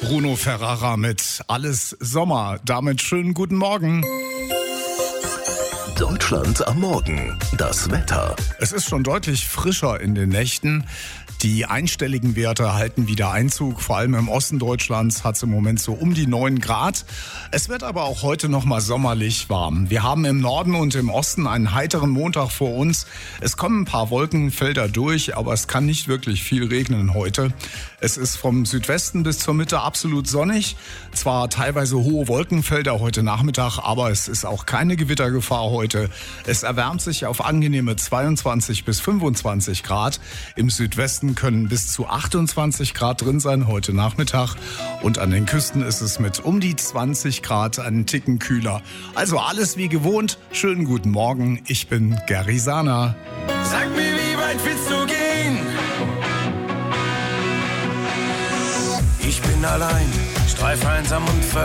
Bruno Ferrara mit Alles Sommer. Damit schönen guten Morgen. Deutschland am Morgen. Das Wetter. Es ist schon deutlich frischer in den Nächten. Die einstelligen Werte halten wieder Einzug. Vor allem im Osten Deutschlands hat es im Moment so um die 9 Grad. Es wird aber auch heute noch mal sommerlich warm. Wir haben im Norden und im Osten einen heiteren Montag vor uns. Es kommen ein paar Wolkenfelder durch, aber es kann nicht wirklich viel regnen heute. Es ist vom Südwesten bis zur Mitte absolut sonnig. Zwar teilweise hohe Wolkenfelder heute Nachmittag, aber es ist auch keine Gewittergefahr heute. Es erwärmt sich auf angenehme 22 bis 25 Grad. Im Südwesten können bis zu 28 Grad drin sein heute Nachmittag. Und an den Küsten ist es mit um die 20 Grad einen Ticken kühler. Also alles wie gewohnt. Schönen guten Morgen. Ich bin Gary Sana. Sag mir, wie weit willst du gehen? Ich bin allein, streif einsam und